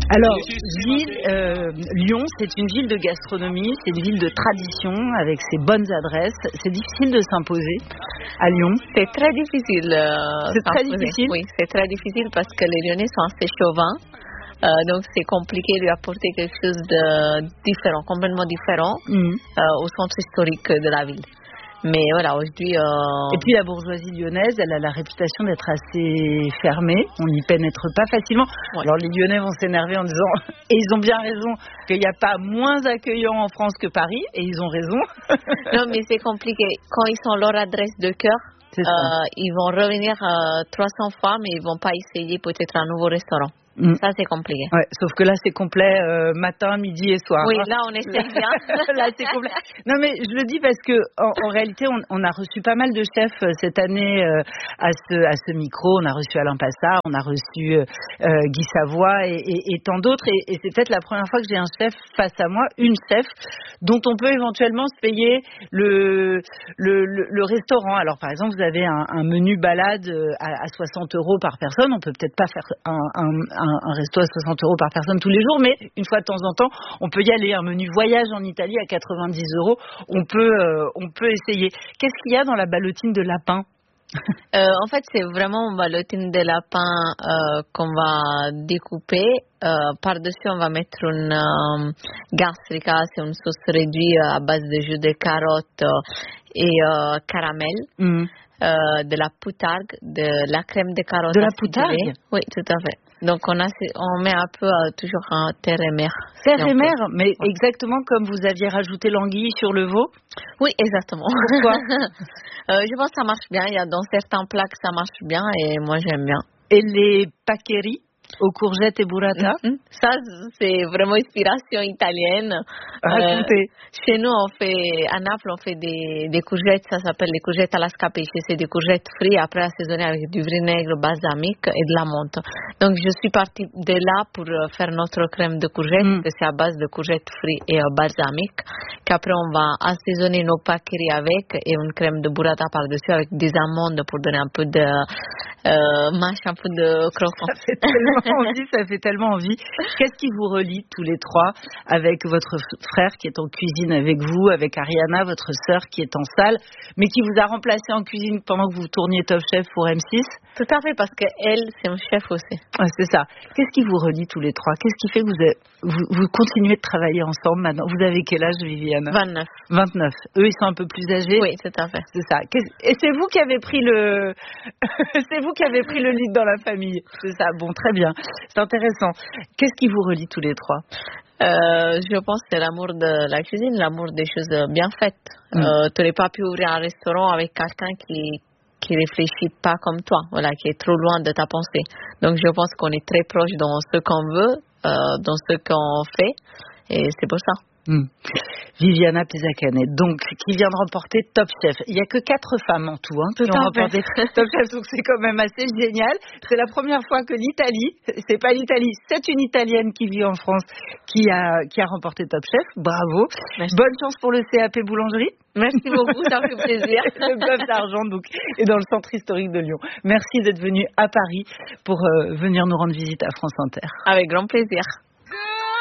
Alors, Lyon, c'est une ville de gastronomie, c'est une ville de tradition avec ses bonnes adresses. C'est difficile de s'imposer à Lyon. C'est très difficile. C'est très difficile. Oui, c'est très difficile parce que les Lyonnais sont assez chauvins. Donc c'est compliqué de lui apporter quelque chose de différent, complètement différent au centre historique de la ville. Mais voilà, aujourd'hui... Et puis la bourgeoisie lyonnaise, elle a la réputation d'être assez fermée. On n'y pénètre pas facilement. Ouais. Alors les Lyonnais vont s'énerver en disant, et ils ont bien raison, qu'il n'y a pas moins accueillant en France que Paris, et ils ont raison. Non, mais c'est compliqué. Quand ils sont leur adresse de cœur, ils vont revenir 300 fois, mais ils ne vont pas essayer peut-être un nouveau restaurant. Ça, c'est compliqué. Ouais, sauf que là, c'est complet matin, midi et soir. Oui, là, on essaie bien. Là, c'est complet. Non, mais je le dis parce que en réalité, on a reçu pas mal de chefs cette année à ce micro. On a reçu Alain Passard, on a reçu Guy Savoy et tant d'autres. Et c'est peut-être la première fois que j'ai un chef face à moi, une chef, dont on peut éventuellement se payer le restaurant. Alors, par exemple, vous avez un menu balade à 60 € par personne. On peut peut-être pas faire un resto à 60 € par personne tous les jours, mais une fois de temps en temps, on peut y aller. Un menu voyage en Italie à 90 €, on peut essayer. Qu'est-ce qu'il y a dans la ballotine de lapin? En fait, c'est vraiment une ballotine de lapin qu'on va découper. Par-dessus, on va mettre une gastrica, c'est une sauce réduite à base de jus de carotte et caramel. De la poutargue, de la crème de carotte. De la poutargue? Oui, tout à fait. Donc on met un peu toujours en terre et mer. Terre et mer, mais exactement comme vous aviez rajouté l'anguille sur le veau? Oui, exactement. Pourquoi? Je pense que ça marche bien. Il y a dans certains plats que ça marche bien et moi j'aime bien. Et les paccheri aux courgettes et burrata? Ça, c'est vraiment inspiration italienne. Racontez. Chez nous, à Naples, on fait des courgettes, ça s'appelle les courgettes alla scapice. C'est des courgettes frites, après assaisonnées avec du vinaigre balsamique et de la menthe. Donc, je suis partie de là pour faire notre crème de courgettes, que c'est à base de courgettes frites et balsamique. Qu'après, on va assaisonner nos paccheri avec et une crème de burrata par-dessus avec des amandes pour donner un peu de mâche, un peu de croquant. Ça fait tellement envie. Qu'est-ce qui vous relie tous les trois avec votre frère qui est en cuisine avec vous, avec Ariana, votre sœur qui est en salle, mais qui vous a remplacé en cuisine pendant que vous tourniez Top Chef pour M6? Tout à fait, parce qu'elle, c'est un chef aussi. Ouais, c'est ça. Qu'est-ce qui vous relie tous les trois? Qu'est-ce qui fait que vous continuez de travailler ensemble maintenant? Vous avez quel âge, Viviane? 29. 29. Eux, ils sont un peu plus âgés? Oui, tout à fait. C'est ça. Et c'est vous qui avez pris c'est vous qui avez pris le lead dans la famille. C'est ça. Bon, très bien. C'est intéressant. Qu'est-ce qui vous relie tous les trois? Je pense que c'est l'amour de la cuisine, l'amour des choses bien faites. Tu n'aurais pas pu ouvrir un restaurant avec quelqu'un qui réfléchit pas comme toi, voilà, qui est trop loin de ta pensée. Donc je pense qu'on est très proche dans ce qu'on veut, dans ce qu'on fait, et c'est pour ça. Viviana Pisacane, donc qui vient de remporter Top Chef. Il n'y a que 4 femmes en tout qui ont remporté Top Chef, donc c'est quand même assez génial. C'est la première fois que c'est pas l'Italie, c'est une Italienne qui vit en France qui a remporté Top Chef. Bravo. Merci. Bonne chance pour le CAP boulangerie. Merci beaucoup, ça fait plaisir. Le bœuf d'argent donc est dans le centre historique de Lyon. Merci d'être venu à Paris pour venir nous rendre visite à France Inter. Avec grand plaisir.